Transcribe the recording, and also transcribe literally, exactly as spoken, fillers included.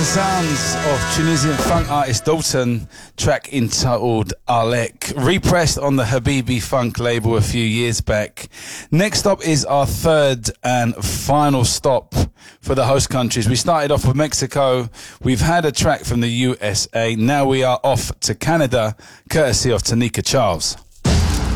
the sounds of Tunisian funk artist Dalton, track entitled Alek, repressed on the Habibi Funk label a few years back. Next up is our third and final stop for the host countries. We started off with Mexico. We've had a track from the U S A. Now we are off to Canada, courtesy of Tanika Charles.